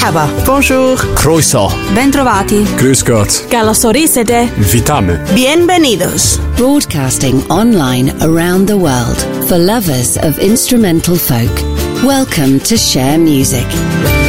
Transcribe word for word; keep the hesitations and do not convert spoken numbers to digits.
Merhaba. Bonjour. Croeso. Bentrovati. Grüß Gott. Καλωσορίσετε. Witamy. Bienvenidos. Broadcasting online around the world for lovers of instrumental folk. Welcome to Share Music.